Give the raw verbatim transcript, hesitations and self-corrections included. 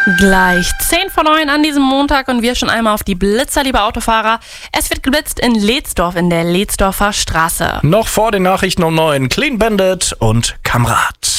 Gleich zehn vor neun an diesem Montag und wir schon einmal auf die Blitzer, liebe Autofahrer. Es wird geblitzt in Lehtsdorf in der Lehdsdorfer Straße. Noch vor den Nachrichten um neun Clean Bandit und Kamrat.